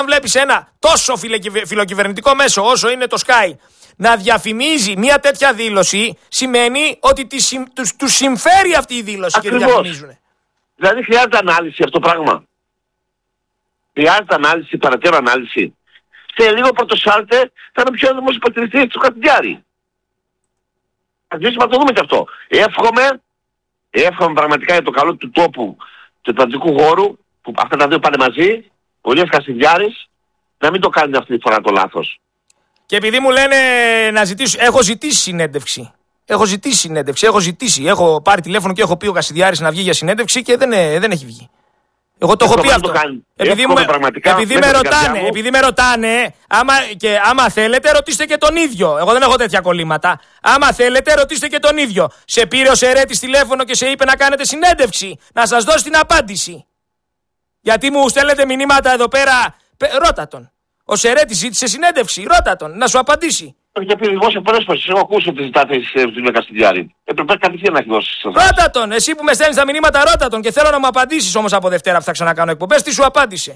βλέπεις ένα τόσο φιλοκυβερνητικό μέσο όσο είναι το Sky να διαφημίζει μια τέτοια δήλωση, σημαίνει ότι τους συμφέρει αυτή η δήλωση. Ακριβώς. Και διαφημίζουν. Δηλαδή χρειάζεται ανάλυση αυτό το πράγμα. Χρειάζεται ανάλυση, παρατέρω ανάλυση. Σε λίγο πρωτοσάλτε θα είναι πιο έντομος υπατηρητής του Χατζηδιάρη. Ας να το δούμε και αυτό. Εύχομαι πραγματικά για το καλό του τόπου, του ατλαντικού χώρου, που αυτά τα δύο πάνε μαζί, ο Ηλίας Χατζηδιάρης, να μην το κάνει αυτή τη φορά το λάθος. Και επειδή μου λένε να ζητήσω, έχω ζητήσει συνέντευξη. Έχω πάρει τηλέφωνο και έχω πει ο Κασιδιάρης να βγει για συνέντευξη και δεν έχει βγει. Εγώ το έχω πει αυτό. Επειδή με ρωτάνε, άμα θέλετε ρωτήστε και τον ίδιο. Εγώ δεν έχω τέτοια κολλήματα. Άμα θέλετε ρωτήστε και τον ίδιο. Σε πήρε ο Σερέτης τηλέφωνο και σε είπε να κάνετε συνέντευξη. Να σας δώσει την απάντηση. Γιατί μου στέλνετε μηνύματα εδώ πέρα. Ρώτα τον. Ο Σερέτης ζήτησε συνέντευξη. Ρώτα τον. Να σου απαντήσει. Για δημόσια πολλές φορές έχω ακούσει ότι ζητάτε συνέντευξη του Κασιδιάρη. Πρέπει κατευθείαν να έχει δώσει. Ρώτα τον. Εσύ που με στέλνεις τα μηνύματα, ρώτα τον. Και θέλω να μου απαντήσεις όμως από Δευτέρα που θα ξανακάνω εκπομπές. Τι σου απάντησε.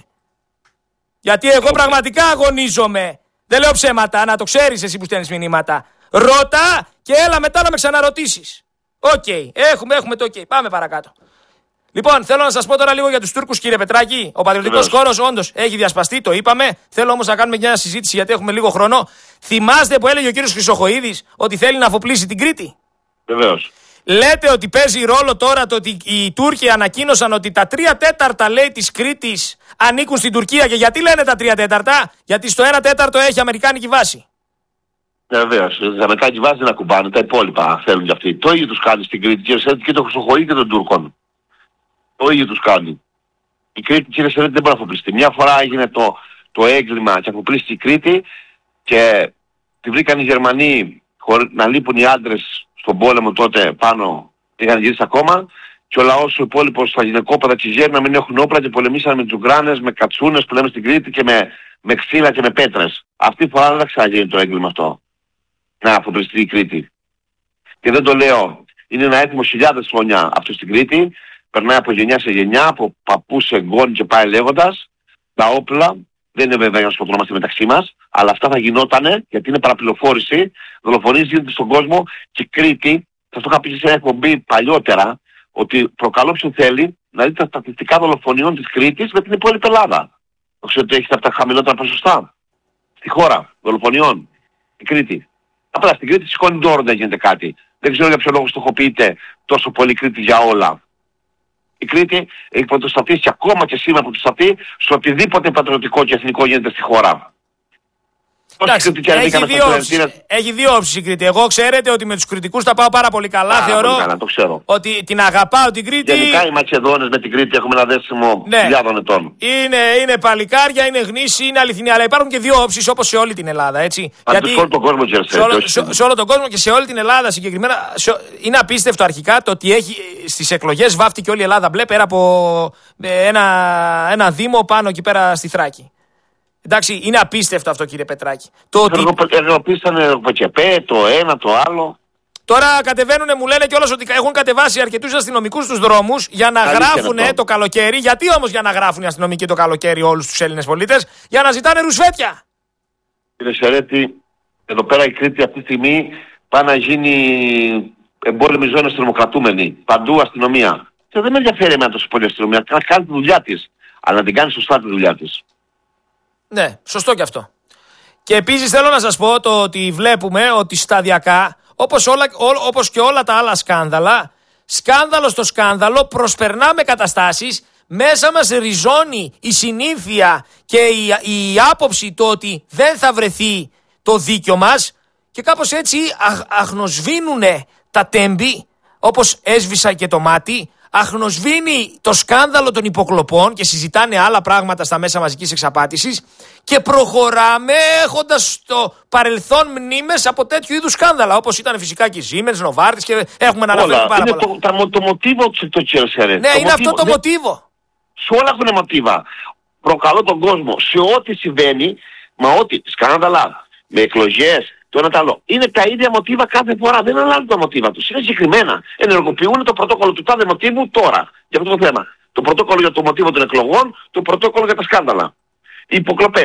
Γιατί εγώ πραγματικά αγωνίζομαι. Δεν λέω ψέματα, να το ξέρεις εσύ που στέλνεις μηνύματα. Ρώτα και έλα μετά να με ξαναρωτήσεις. Οκ. Έχουμε το οκ. Πάμε παρακάτω. Λοιπόν, θέλω να σας πω τώρα λίγο για τους Τούρκους, κύριε Πετράκη. Ο πατριωτικός χώρος όντως έχει διασπαστεί, το είπαμε. Θέλω όμως να κάνουμε μια συζήτηση γιατί έχουμε λίγο χρόνο. Θυμάστε που έλεγε ο κύριος Χρυσοχοΐδης ότι θέλει να αφοπλίσει την Κρήτη. Βεβαίως. Λέτε ότι παίζει ρόλο τώρα το ότι οι Τούρκοι ανακοίνωσαν ότι τα 3/4 λέει της Κρήτης ανήκουν στην Τουρκία. Και γιατί λένε τα 3/4? Γιατί στο 1/4 έχει αμερικάνικη βάση. Βεβαίως. Τα αμερικάνικη βάση δεν ακουμπάνε, τα υπόλοιπα θέλουν κι αυτοί. Το ίδιο τους κάνει στην Κρήτη, κύριε Σερέτη, και το Χρυσοχοΐδη και των Τούρκων. Το ίδιο τους κάνει. Η Κρήτη, κύριε Σερέτη, δεν μπορεί να αφοπλιστεί. Μια φορά έγινε το έγκλημα και αφοπλίστηκε η Κρήτη και τη βρήκαν οι Γερμανοί να λείπουν οι άντρες στον πόλεμο τότε πάνω, είχαν γυρίσει ακόμα, και ο λαός ο υπόλοιπος στα γυναικόπαιδα της Γέρ να μην έχουν όπλα και πολεμήσαν με τζουγκράνες, με κατσούνες που λέμε στην Κρήτη και με ξύλα και με πέτρες. Αυτή τη φορά δεν θα ξαναγίνει το έγκλημα αυτό. Να αφοπλιστεί η Κρήτη. Και δεν το λέω, είναι ένα έθιμο χιλιάδες χρόνια αυτό στην Κρήτη. Περνάει από γενιά σε γενιά, από παππού σε γόνι και πάει λέγοντας. Τα όπλα δεν είναι βέβαια για να σκοτωνόμαστε μεταξύ μας, αλλά αυτά θα γινότανε γιατί είναι παραπληροφόρηση. Δολοφονίες γίνονται στον κόσμο και η Κρήτη, σας το είχα πει σε μια εκπομπή παλιότερα, ότι προκαλώ ποιον θέλει να δει τα στατιστικά δολοφονιών της Κρήτης με την υπόλοιπη Ελλάδα. Το ξέρετε ότι έχει αυτά τα χαμηλότερα ποσοστά στη χώρα δολοφονιών, η Κρήτη. Απλά στην Κρήτη σηκώνει δώρο να γίνεται κάτι. Δεν ξέρω για ποιο λόγο στοχοποιείται τόσο πολύ η Κρήτη για όλα. Η Κρήτη έχει πρωτοσταθεί και ακόμα και σήμερα πρωτοσταθεί στο οτιδήποτε πατριωτικό και εθνικό γίνεται στη χώρα. Εντάξει, έχει δύο όψεις η Κρήτη. Εγώ ξέρετε ότι με τους Κρητικούς τα πάω πάρα πολύ καλά. Θεωρώ ότι την αγαπάω την Κρήτη. Γενικά οι Μακεδόνες με την Κρήτη έχουμε ένα δέσιμο χιλιάδων ετών. Είναι παλικάρια, είναι γνήσιοι, είναι αληθινοί. Αλλά υπάρχουν και δύο όψεις όπως σε όλη την Ελλάδα. Έτσι. Γιατί σε όλο τον κόσμο, σε όλο τον κόσμο και σε όλη την Ελλάδα συγκεκριμένα. Είναι απίστευτο αρχικά το ότι έχει στις εκλογές βάφτηκε όλη η Ελλάδα μπλε πέρα από ένα δήμο πάνω εκεί πέρα στη Θράκη. Εντάξει, είναι απίστευτο αυτό, κύριε Πετράκη. Ενεργοποίησαν το ένα, το άλλο. Τώρα κατεβαίνουν, μου λένε κιόλας ότι έχουν κατεβάσει αρκετούς αστυνομικούς στους δρόμους για να γράφουν το καλοκαίρι. Γιατί όμως για να γράφουν οι αστυνομικοί το καλοκαίρι όλους τους Έλληνες πολίτες? Για να ζητάνε ρουσφέτια. Κύριε Σερέτη, εδώ πέρα η Κρήτη αυτή τη στιγμή πάει να γίνει εμπόλεμη ζώνη τρομοκρατούμενη. Παντού αστυνομία. Και δεν με ενδιαφέρει εμένα τόσο πολύ η αστυνομία. Κάνει τη δουλειά της. Αλλά να την κάνει σωστά τη δουλειά της. Ναι, σωστό κι αυτό. Και επίσης θέλω να σας πω το ότι βλέπουμε ότι σταδιακά, όπως και όλα τα άλλα σκάνδαλα, σκάνδαλο στο σκάνδαλο προσπερνάμε καταστάσεις, μέσα μας ριζώνει η συνήθεια και η άποψη το ότι δεν θα βρεθεί το δίκιο μας και κάπως έτσι αχνοσβήνουν τα τέμπη, όπως έσβησα και το μάτι, αχνοσβήνει το σκάνδαλο των υποκλοπών και συζητάνε άλλα πράγματα στα μέσα μαζικής εξαπάτησης και προχωράμε έχοντας στο παρελθόν μνήμες από τέτοιου είδους σκάνδαλα, όπως ήταν φυσικά και η Siemens, Novartis και έχουμε να αναφέρουμε πάρα πολλά. Είναι το μοτίβο του Τσέρσερε. Ναι, είναι αυτό το μοτίβο. Σε όλα έχουν μοτίβα. Προκαλώ τον κόσμο σε ό,τι συμβαίνει, μα ό,τι σκάνδαλα, με εκλογές, το ένα το άλλο. Είναι τα ίδια μοτίβα κάθε φορά. Δεν αλλάζουν τα μοτίβα τους. Είναι συγκεκριμένα. Ενεργοποιούν το πρωτόκολλο του τάδε μοτίβου τώρα. Για αυτό το θέμα. Το πρωτόκολλο για το μοτίβο των εκλογών, το πρωτόκολλο για τα σκάνδαλα. υποκλοπές.